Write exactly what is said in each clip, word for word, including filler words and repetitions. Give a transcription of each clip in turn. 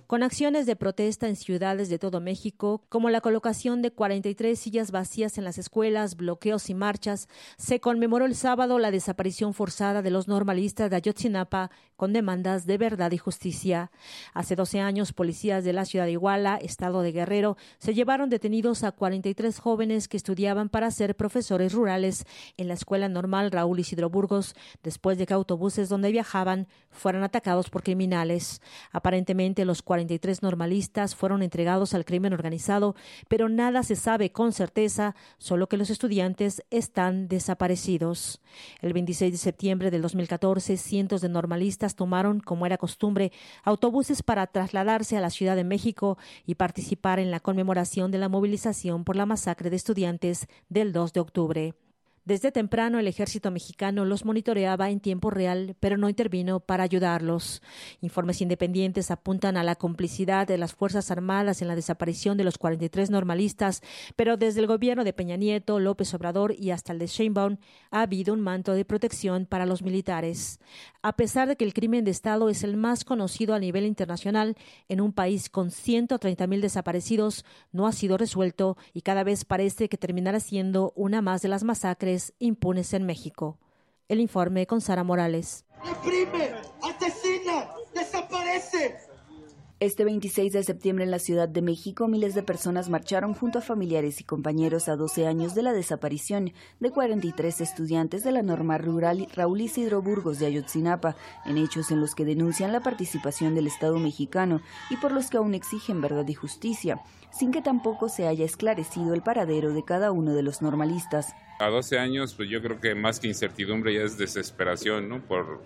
con acciones de protesta en ciudades de todo México, como la colocación de cuarenta y tres sillas vacías en las escuelas, bloqueos y marchas. Se conmemoró el sábado la desaparición forzada de los normalistas de Ayotzinapa con demandas de verdad y justicia. Hace doce años, policías de la ciudad de Iguala, estado de Guerrero, se llevaron detenidos a cuarenta y tres jóvenes que estudiaban para ser profesores rurales en la Escuela Normal Raúl Isidro Burgos, después de que autobuses donde viajaban fueran atacados por criminales. Aparentemente, los cuarenta y tres normalistas fueron entregados al crimen organizado, pero nada se sabe con certeza, solo que los estudiantes están desaparecidos. El veintiséis de septiembre del dos mil catorce, cientos de normalistas tomaron, como era costumbre, autobuses para trasladarse a la Ciudad de México y participar en la conmemoración de la movilización por la masacre de estudiantes del dos de octubre. Desde temprano el ejército mexicano los monitoreaba en tiempo real, pero no intervino para ayudarlos. Informes independientes apuntan a la complicidad de las Fuerzas Armadas en la desaparición de los cuarenta y tres normalistas, pero desde el gobierno de Peña Nieto, López Obrador y hasta el de Sheinbaum ha habido un manto de protección para los militares. A pesar de que el crimen de Estado es el más conocido a nivel internacional, en un país con ciento treinta mil desaparecidos, no ha sido resuelto y cada vez parece que terminará siendo una más de las masacres impunes en México. El informe con Sara Morales. ¡Reprime! ¡Asesina! ¡Desaparece! Este veintiséis de septiembre en la Ciudad de México, miles de personas marcharon junto a familiares y compañeros a doce años de la desaparición de cuarenta y tres estudiantes de la Normal Rural Raúl Isidro Burgos de Ayotzinapa, en hechos en los que denuncian la participación del Estado mexicano y por los que aún exigen verdad y justicia, sin que tampoco se haya esclarecido el paradero de cada uno de los normalistas. A doce años, pues yo creo que más que incertidumbre ya es desesperación, ¿no? Por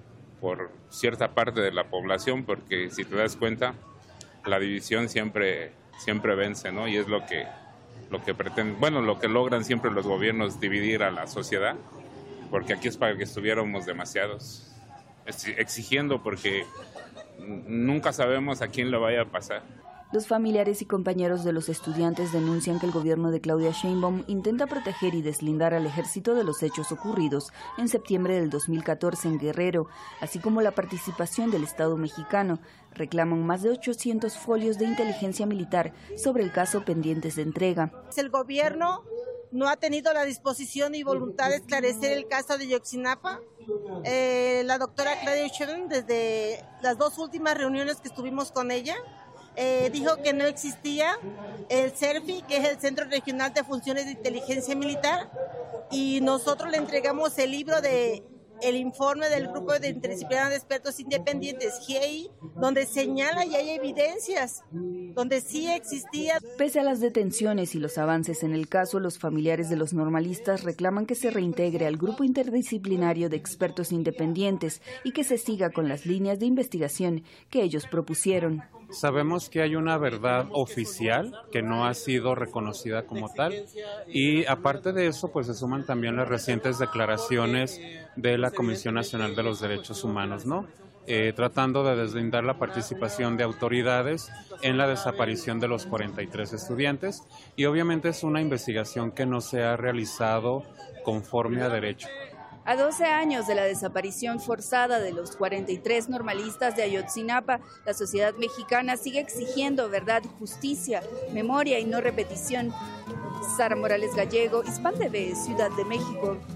por cierta parte de la población, porque si te das cuenta, la división siempre siempre vence, ¿no? Y es lo que lo que pretenden, bueno, lo que logran siempre los gobiernos, dividir a la sociedad, porque aquí es para que estuviéramos demasiados exigiendo, porque nunca sabemos a quién le vaya a pasar. Los familiares y compañeros de los estudiantes denuncian que el gobierno de Claudia Sheinbaum intenta proteger y deslindar al ejército de los hechos ocurridos en septiembre del dos mil catorce en Guerrero, así como la participación del Estado mexicano. Reclaman más de ochocientos folios de inteligencia militar sobre el caso pendientes de entrega. El gobierno no ha tenido la disposición y voluntad de esclarecer el caso de Ayotzinapa. Eh, la doctora Claudia Sheinbaum, desde las dos últimas reuniones que estuvimos con ella, Eh, dijo que no existía el CERFI, que es el Centro Regional de Funciones de Inteligencia Militar, y nosotros le entregamos el libro de el informe del Grupo de Interdisciplinario de Expertos Independientes, G I E, donde señala y hay evidencias, donde sí existía. Pese a las detenciones y los avances en el caso, los familiares de los normalistas reclaman que se reintegre al Grupo Interdisciplinario de Expertos Independientes y que se siga con las líneas de investigación que ellos propusieron. Sabemos que hay una verdad oficial que no ha sido reconocida como tal, y aparte de eso, pues se suman también las recientes declaraciones de la Comisión Nacional de los Derechos Humanos, ¿no? Eh, tratando de deslindar la participación de autoridades en la desaparición de los cuarenta y tres estudiantes, y obviamente es una investigación que no se ha realizado conforme a derecho. A doce años de la desaparición forzada de los cuarenta y tres normalistas de Ayotzinapa, la sociedad mexicana sigue exigiendo verdad, justicia, memoria y no repetición. Sara Morales Gallego, Hispan T V, Ciudad de México.